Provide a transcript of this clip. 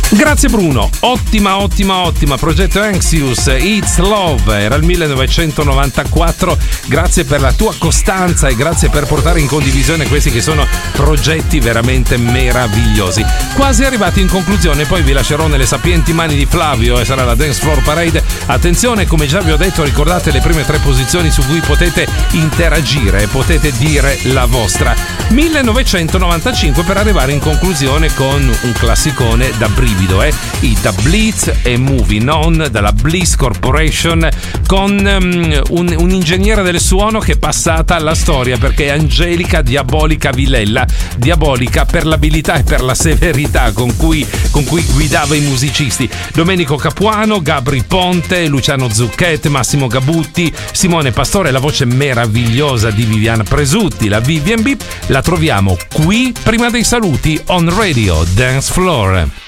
Grazie Bruno, ottima, progetto Anxious, It's Love, era il 1994, grazie per la tua costanza e grazie per portare in condivisione questi che sono progetti veramente meravigliosi. Quasi arrivati in conclusione, poi vi lascerò nelle sapienti mani di Flavio e sarà la Dance Floor Parade. Attenzione, come già vi ho detto, ricordate le prime 3 posizioni su cui potete interagire e potete dire la vostra. 1995 per arrivare in conclusione con un classicone da brivido, i The Blitz e Moving On dalla Bliss Corporation, con un ingegnere del suono che è passata alla storia perché è Angelica Diabolica Vilella, diabolica per l'abilità e per la severità con cui guidava i musicisti. Domenico Capuano, Gabri Ponte, Luciano Zucchet, Massimo Gabutti, Simone Pastore, la voce meravigliosa di Viviana Presutti, la Vivian Beep. La troviamo qui prima dei saluti on Radio Dance Floor.